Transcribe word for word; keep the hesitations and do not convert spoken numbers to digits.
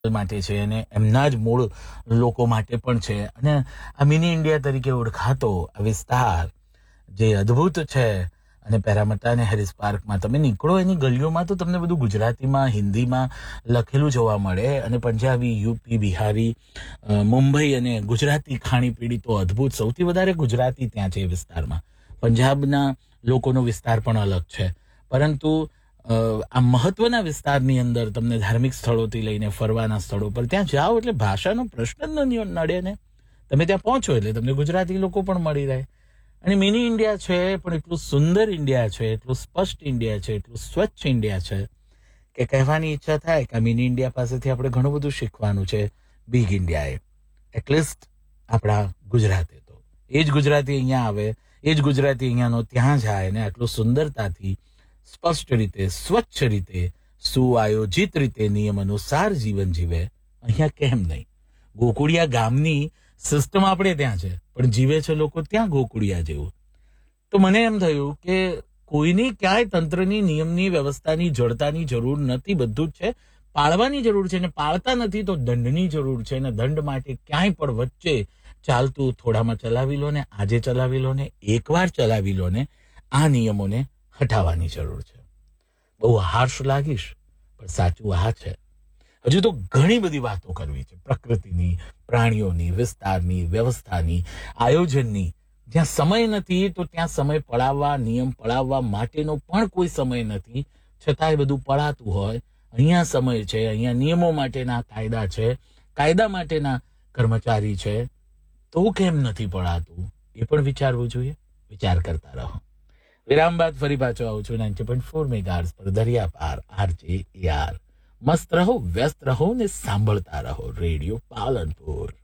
માટે છે અને એમના જ મૂળ લોકો માટે પણ છે. અને આ મિની ઇન્ડિયા તરીકે ઓળખાતો આ વિસ્તાર જે અદ્ભુત છે, અને પેરામટા અને હેરિસ પાર્કમાં તમે નીકળો એની ગલીઓમાં તો તમને બધું ગુજરાતીમાં, હિન્દીમાં લખેલું જોવા મળે, અને પંજાબી, યુપી, બિહારી, મુંબઈ અને ગુજરાતી ખાણીપીણી તો અદ્ભુત. સૌથી વધારે ગુજરાતી ત્યાં છે એ વિસ્તારમાં. પંજાબના લોકોનો વિસ્તાર પણ અલગ છે, પરંતુ આ મહત્વના વિસ્તારની અંદર તમને ધાર્મિક સ્થળોથી લઈને ફરવાના સ્થળો પર ત્યાં જાઓ એટલે ભાષાનો પ્રશ્ન જ ન નડે ને. તમે ત્યાં પહોંચો એટલે તમને ગુજરાતી લોકો પણ મળી રહે. અને મિની ઇન્ડિયા છે પણ એટલું સુંદર ઇન્ડિયા છે, એટલું સ્પષ્ટ ઇન્ડિયા છે, એટલું સ્વચ્છ ઇન્ડિયા છે કે કહેવાની ઈચ્છા થાય કે મિની ઇન્ડિયા પાસેથી આપણે ઘણું બધું શીખવાનું છે બિગ ઇન્ડિયાએ. એટલીસ્ટ આપણા ગુજરાતે તો એ જ ગુજરાતી અહીંયા આવે, એ જ ગુજરાતી અહીંયાનો ત્યાં જાય ને આટલું સુંદરતાથી, સ્પષ્ટ રીતે, સ્વચ્છ રીતે, સુઆયોજિત રીતે, નિયમ અનુસાર જીવન જીવે. અહીંયા કેમ નહીં? ગોકુળિયા ગામની સિસ્ટમ આપણે ત્યાં છે, પણ જીવે છે લોકો ત્યાં ગોકુળિયા જેવું. તો મને એમ થયું કે કોઈની ક્યાંય તંત્રની, નિયમની, વ્યવસ્થાની, જડતાની જરૂર નથી. બધું જ છે, પાળવાની જરૂર છે. ને પાળતા નથી તો દંડની જરૂર છે. ને દંડ માટે ક્યાંય પણ વચ્ચે ચાલતું થોડામાં ચલાવી લો ને, આજે ચલાવી લો ને, એકવાર ચલાવી લો ને, આ નિયમોને હટાવવાની જરૂર છે. બહુ હાર્શ લાગીશ પણ સાચું આ છે. હજુ તો ઘણી બધી વાતો કરવી છે, પ્રકૃતિની, પ્રાણીઓની, વિસ્તારની, વ્યવસ્થાની, આયોજનની. જ્યાં સમય નથી તો ત્યાં સમય પડાવવા, નિયમ પડાવવા માટેનો પણ કોઈ સમય નથી, છતાં એ બધું પડાતું હોય. અહીંયા સમય છે, અહીંયા નિયમો માટેના કાયદા છે, કાયદા માટેના કર્મચારી છે, તો કેમ નથી પડાતું એ પણ વિચારવું જોઈએ. વિચાર કરતા રહો. વિરામ બાદ ફરી પાછો આવું છું નાઇન્ટી પોઈન્ટ ફોર મેગાહર્ટ્ઝ પર દરિયા પાર આરજે યાર. મસ્ત રહો, વ્યસ્ત રહો ને સાંભળતા રહો રેડિયો પાલનપુર.